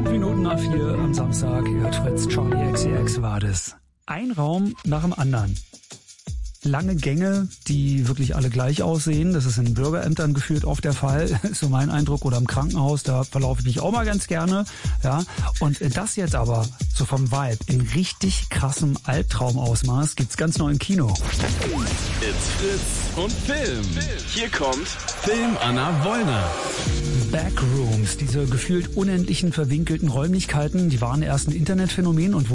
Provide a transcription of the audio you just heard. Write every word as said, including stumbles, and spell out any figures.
Fünf Minuten nach vier am Samstag, ihr hört Fritz, Charlie X C X war das. Ein Raum nach dem anderen. Lange Gänge, die wirklich alle gleich aussehen. Das ist in Bürgerämtern geführt oft der Fall, ist so mein Eindruck. Oder im Krankenhaus, da verlaufe ich mich auch mal ganz gerne. Ja. Und das jetzt aber, so vom Vibe, in richtig krassem Albtraumausmaß, gibt's ganz neu im Kino. It's Fritz und Film. Hier kommt Film Anna Wollner. Backrooms, diese gefühlt unendlichen verwinkelten Räumlichkeiten, die waren erst ein Internetphänomen und